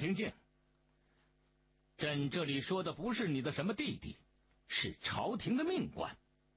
廷敬，朕这里说的不是你的什么弟弟，是朝廷的命官。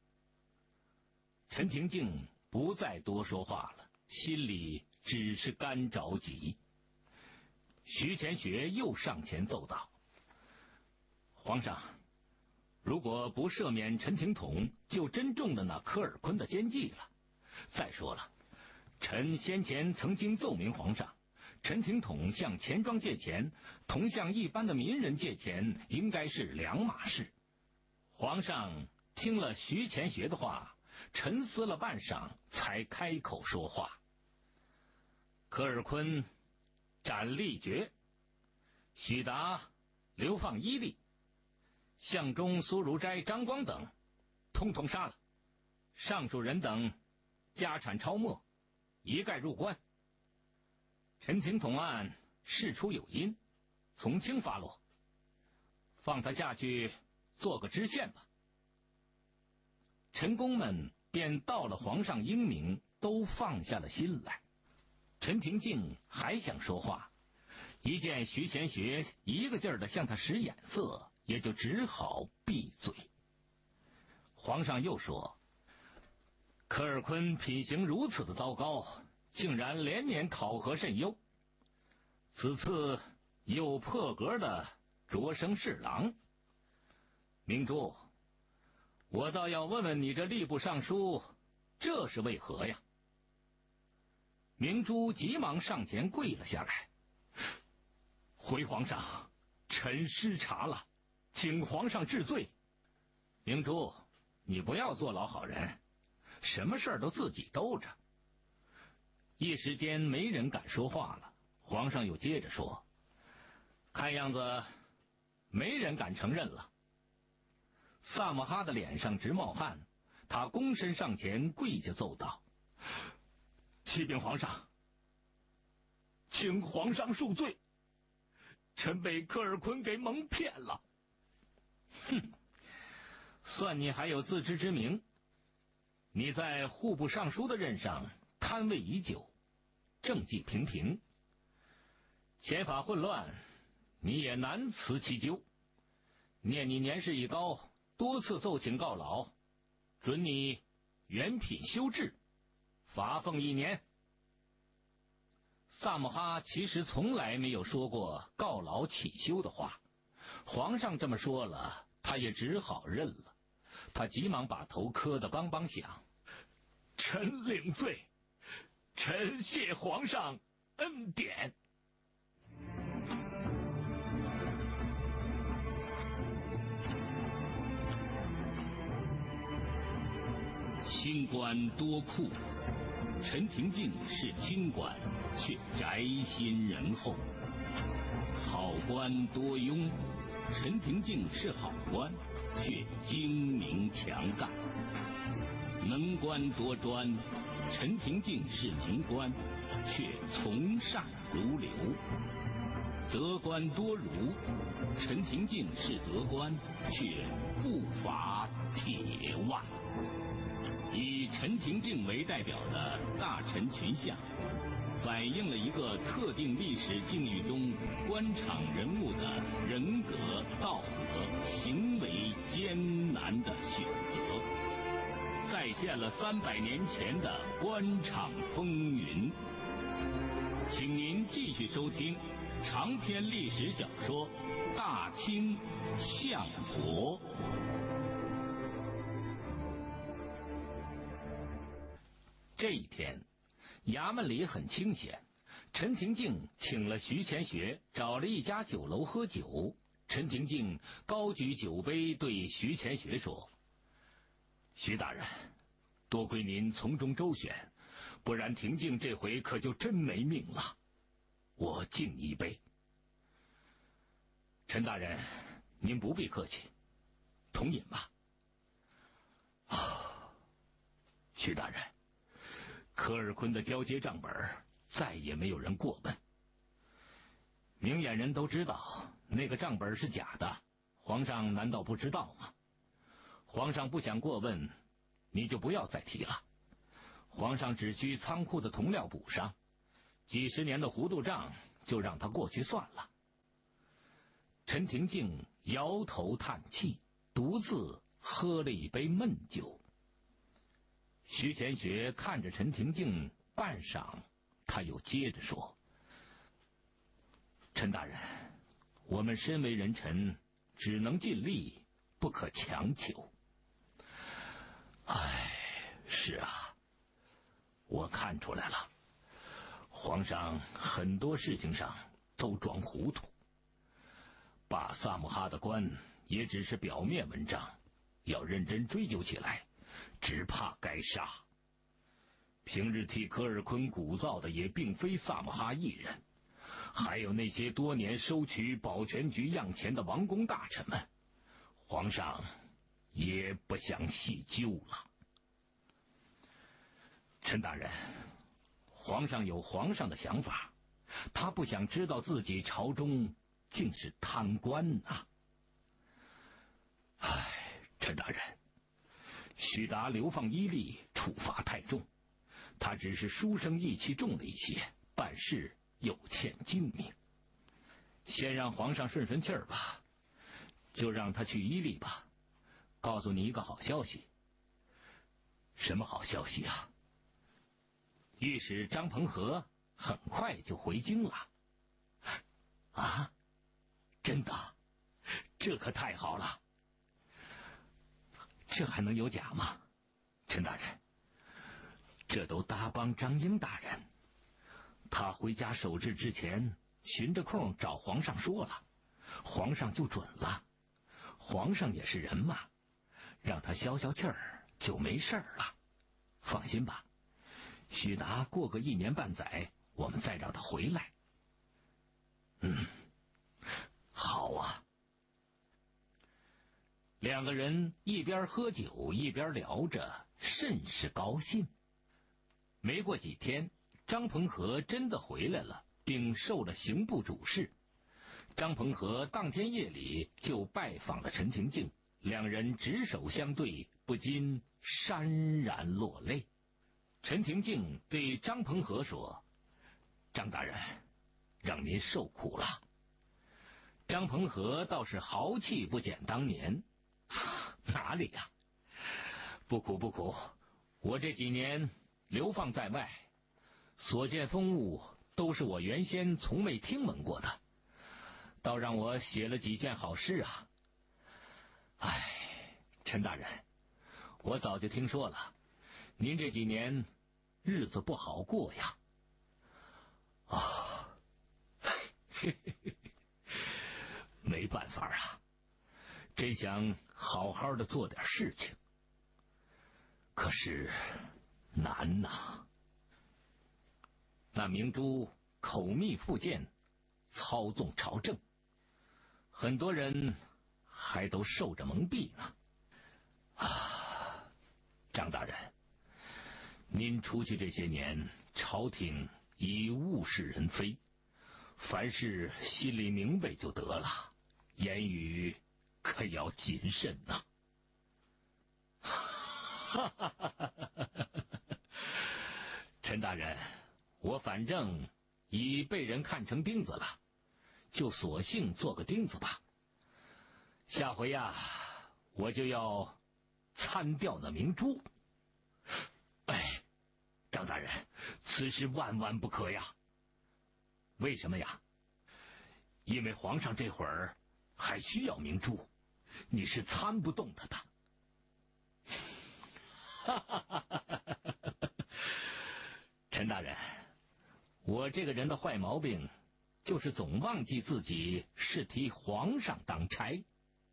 陈廷敬不再多说话了，心里只是干着急。徐乾学又上前奏道：皇上，如果不赦免陈廷统，就真中了那科尔坤的奸计了。再说了，臣先前曾经奏明皇上，陈廷统向钱庄借钱，同向一般的民人借钱应该是两码事。皇上听了徐乾学的话，沉思了半晌，才开口说话。科尔坤斩立决，许达、流放伊利，相中、苏如斋、张光等通通杀了，上述人等家产超没，一概入关。陈廷统案事出有因，从轻发落，放他下去做个知县吧。陈公们便到了皇上英明，都放下了心来。陈廷敬还想说话，一见徐乾学一个劲儿的向他使眼色，也就只好闭嘴。皇上又说：科尔坤品行如此的糟糕，竟然连年考核甚优，此次又破格的擢升侍郎。明珠，我倒要问问你这吏部尚书，这是为何呀？明珠急忙上前跪了下来：回皇上，臣失察了，请皇上治罪。明珠，你不要做老好人，什么事儿都自己兜着。一时间没人敢说话了。皇上又接着说：看样子没人敢承认了。萨摩哈的脸上直冒汗，他躬身上前跪下奏道：启禀皇上，请皇上恕罪，臣被科尔坤给蒙骗了。哼，算你还有自知之明。你在户部尚书的任上贪位已久，政绩平平，钱法混乱，你也难辞其咎。念你年事已高，多次奏请告老，准你原品修治，罚俸1年。萨摩哈其实从来没有说过告老起修的话，皇上这么说了，他也只好认了。他急忙把头磕得梆梆响：臣领罪，臣谢皇上恩典。清官多酷，陈廷敬是清官，却宅心仁厚；好官多庸，陈廷敬是好官，却精明强干；能官多专，陈廷敬是能官，却从善如流；得官多儒，陈廷敬是得官，却不乏铁腕。以陈廷敬为代表的大臣群像，反映了一个特定历史境遇中官场人物的人格、道德、行为艰难的选择，再现了300年前的官场风云。请您继续收听长篇历史小说《大清相国》。这一天，衙门里很清闲。陈廷敬请了徐乾学，找了一家酒楼喝酒。陈廷敬高举酒杯对徐乾学说：徐大人，多亏您从中周旋，不然廷敬这回可就真没命了。我敬一杯。陈大人，您不必客气，同饮吧。徐大人，科尔坤的交接账本再也没有人过问，明眼人都知道那个账本是假的，皇上难道不知道吗？皇上不想过问，你就不要再提了。皇上只需仓库的铜料补上，几十年的糊涂账就让他过去算了。 陈廷敬摇头叹气，独自喝了一杯闷酒。徐乾学看着陈廷敬半晌，他又接着说：“陈大人，我们身为人臣，只能尽力，不可强求。”哎，是啊，我看出来了，皇上很多事情上都装糊涂，把萨姆哈的官也只是表面文章，要认真追究起来，只怕该杀。平日替科尔坤鼓噪的也并非萨姆哈一人，还有那些多年收取保全局样钱的王公大臣们，皇上也不想细究了。陈大人，皇上有皇上的想法，他不想知道自己朝中竟是贪官啊！唉，陈大人，许达流放伊利，处罚太重，他只是书生意气重了一些，办事又欠精明。先让皇上顺顺气儿吧，就让他去伊利吧。告诉你一个好消息。什么好消息啊？御史张鹏和很快就回京了。啊，真的？这可太好了。这还能有假吗？陈大人，这都搭帮张英大人，他回家守制之前，寻着空找皇上说了，皇上就准了。皇上也是人嘛，让他消消气儿就没事了。放心吧，许达过个1年半载，我们再让他回来。好啊。两个人一边喝酒一边聊着，甚是高兴。没过几天，张鹏和真的回来了，并受了刑部主事。张鹏和当天夜里就拜访了陈廷敬，两人执手相对，不禁潸然落泪。陈廷敬对张鹏和说：“张大人，让您受苦了。”张鹏和倒是豪气不减当年。哪里呀？不苦不苦，我这几年流放在外，所见风物都是我原先从未听闻过的，倒让我写了几卷好诗啊。哎，陈大人，我早就听说了，您这几年日子不好过呀。啊，没办法啊，真想好好的做点事情，可是难呐。那明珠口蜜腹剑，操纵朝政，很多人还都受着蒙蔽呢。啊，张大人，您出去这些年，朝廷已物是人非，凡事心里明白就得了，言语可要谨慎呐。陈大人，我反正已被人看成钉子了，就索性做个钉子吧。下回呀，我就要参调那明珠。哎，张大人，此事万万不可呀！为什么呀？因为皇上这会儿还需要明珠，你是参不动他的。陈大人，我这个人的坏毛病就是总忘记自己是替皇上当差。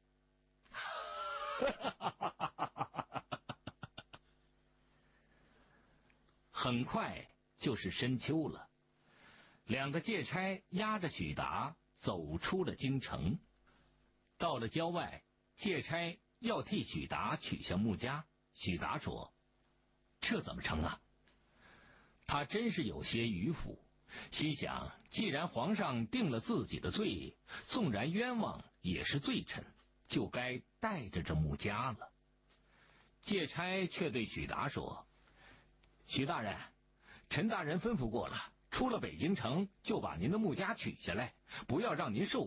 很快就是深秋了，两个借差押着许达走出了京城。到了郊外，借差要替许达取下木枷，许达说：“这怎么成啊？”他真是有些迂腐，心想既然皇上定了自己的罪，纵然冤枉也是罪臣，就该带着这木枷了。借差却对许达说：“许大人，陈大人吩咐过了，出了北京城就把您的木枷取下来，不要让您受